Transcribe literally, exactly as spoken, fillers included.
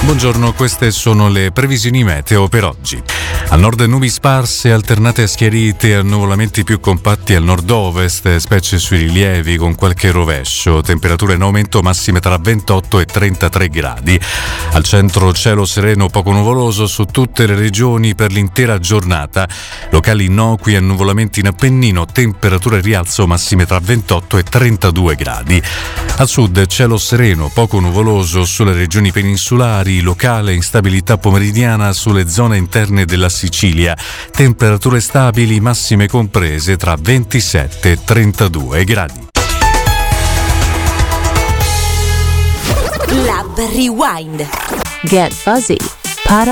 Buongiorno, queste sono le previsioni meteo per oggi. Al nord nubi sparse alternate a schiarite e annuvolamenti più compatti al nord-ovest, specie sui rilievi con qualche rovescio. Temperature in aumento, massime tra ventotto e trentatré gradi. Al centro cielo sereno poco nuvoloso su tutte le regioni per l'intera giornata. Locali innocui, annuvolamenti in Appennino, temperature in rialzo, massime tra ventotto e trentadue gradi. Al sud cielo sereno poco nuvoloso sulle regioni peninsulari, locale instabilità pomeridiana sulle zone interne della Sicilia, temperature stabili, massime comprese tra ventisette e trentadue gradi. Lab Rewind. Get Fuzzy